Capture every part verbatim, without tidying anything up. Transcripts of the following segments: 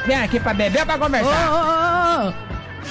Vem aqui pra beber ou pra conversar? Ô, ô, ô.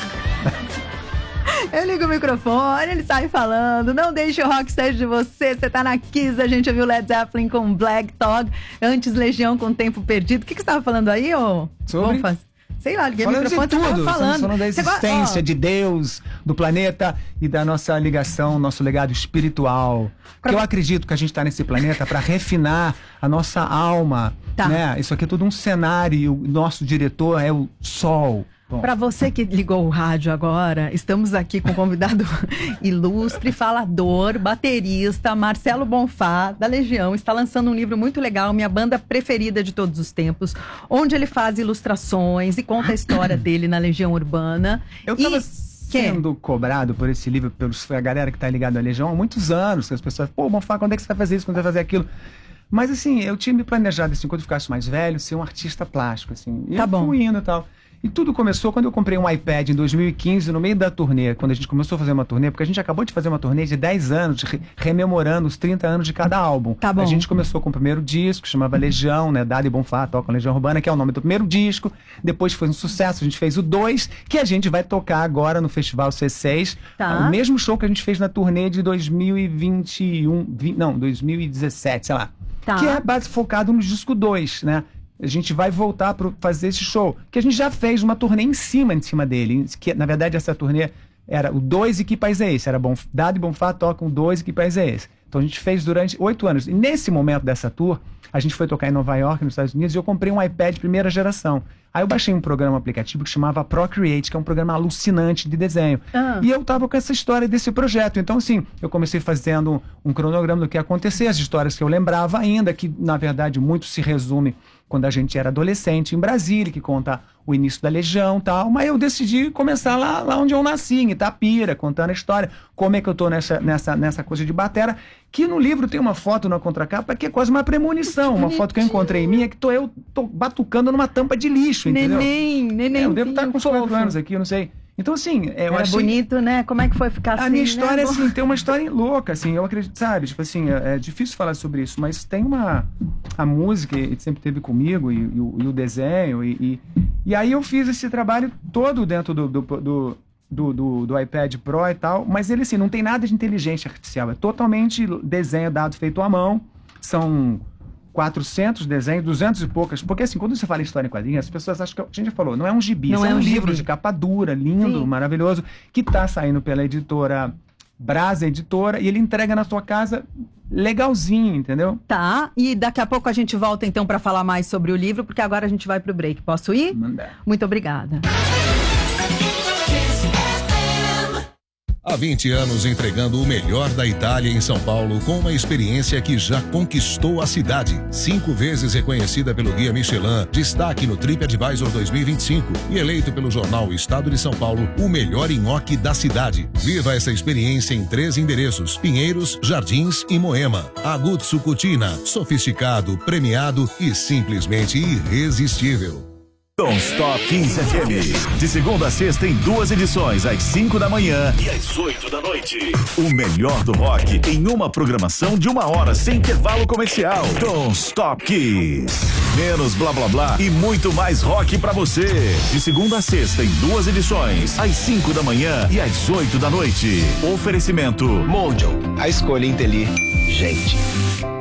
Eu ligo o microfone, ele sai falando. Não deixe o rock sair de você. Você tá na Kiss, a gente ouviu Led Zeppelin com Black Dog. Antes Legião com Tempo Perdido. O que, que você tava falando aí, ô? Sobre? Vamos Sei lá, liguei o Falando microfone, de tudo, tava falando. falando da existência Você go- de Deus, do planeta e da nossa ligação, nosso legado espiritual. Porque eu acredito que a gente está nesse planeta para refinar a nossa alma. Tá. Né? Isso aqui é tudo um cenário e o nosso diretor é o sol. Bom. Pra você que ligou o rádio agora, estamos aqui com um convidado ilustre, falador, baterista, Marcelo Bonfá, da Legião. Está lançando um livro muito legal, minha banda preferida de todos os tempos, onde ele faz ilustrações e conta a história dele na Legião Urbana. Eu tava E... sendo cobrado por esse livro, pelos, a galera que tá ligada à Legião há muitos anos, que as pessoas, pô, Bonfá, quando é que você vai fazer isso, quando você vai fazer aquilo? Mas assim, eu tinha me planejado, assim, quando eu ficasse mais velho, ser um artista plástico, assim. E tá eu bom. fui indo e tal. E tudo começou quando eu comprei um iPad em dois mil e quinze, no meio da turnê, quando a gente começou a fazer uma turnê, porque a gente acabou de fazer uma turnê de dez anos, re rememorando os trinta anos de cada álbum. Tá bom. A gente começou com o primeiro disco, chamava Legião, né? Dado e Bonfá tocam Legião Urbana, que é o nome do primeiro disco. Depois foi um sucesso, a gente fez o dois, que a gente vai tocar agora no Festival C seis. Tá. O mesmo show que a gente fez na turnê de dois mil e vinte e um, vinte, não, dois mil e dezessete, sei lá. Tá. Que é base focado no disco dois, né? A gente vai voltar para fazer esse show, que a gente já fez uma turnê em cima, em cima dele, que na verdade essa turnê era o dois e Que País é Esse? Era bom, Dado e Bonfá tocam dois e Que País é Esse? Então a gente fez durante oito anos. E nesse momento dessa tour, a gente foi tocar em Nova York, nos Estados Unidos, e eu comprei um iPad primeira geração. Aí eu baixei um programa, um aplicativo que chamava Procreate, que é um programa alucinante de desenho. Ah. E eu tava com essa história desse projeto. Então, assim, eu comecei fazendo um, um cronograma do que ia acontecer, as histórias que eu lembrava ainda, que na verdade muito se resume quando a gente era adolescente em Brasília, que conta o início da Legião e tal. Mas eu decidi começar lá, lá onde eu nasci, em Itapira, contando a história, como é que eu tô nessa, nessa, nessa coisa de batera, que no livro tem uma foto na contracapa que é quase uma premonição. Uma foto que eu encontrei minha, que tô eu tô batucando numa tampa de lixo, entendeu? Neném, neném. É, eu devo estar com uns quatro anos aqui, eu não sei. Então, assim, é, eu Era achei... bonito, né? Como é que foi ficar assim, A minha história, né? assim, tem uma história louca, assim, eu acredito, sabe? Tipo assim, é, é difícil falar sobre isso, mas tem uma... A música e sempre teve comigo, e, e, o, e o desenho, e, e... E aí eu fiz esse trabalho todo dentro do... do, do Do, do, do iPad Pro e tal, mas ele assim, não tem nada de inteligência artificial, é totalmente desenho dado feito à mão, são quatrocentos desenhos, duzentos e poucas, porque assim, quando você fala em história em quadrinhos, as pessoas acham que, a gente já falou, não é um gibi, Não é é um, um livro gibi. de capa dura, lindo, Sim. maravilhoso, que tá saindo pela editora Brasa Editora, e ele entrega na sua casa legalzinho, entendeu? Tá, e daqui a pouco a gente volta então para falar mais sobre o livro, porque agora a gente vai pro break. Posso ir? Mandar. Muito obrigada. Há vinte anos entregando o melhor da Itália em São Paulo, com uma experiência que já conquistou a cidade. Cinco vezes reconhecida pelo Guia Michelin, destaque no TripAdvisor dois mil e vinte e cinco e eleito pelo jornal Estado de São Paulo o melhor nhoque da cidade. Viva essa experiência em três endereços: Pinheiros, Jardins e Moema. Aguzzo Cucina, sofisticado, premiado e simplesmente irresistível. Don't Stop Kiss F M. De segunda a sexta em duas edições, às cinco da manhã e às oito da noite. O melhor do rock em uma programação de uma hora sem intervalo comercial. Don't Stop Kiss. Menos blá blá blá e muito mais rock pra você. De segunda a sexta em duas edições, às cinco da manhã e às oito da noite. Oferecimento Mondial, a escolha inteligente.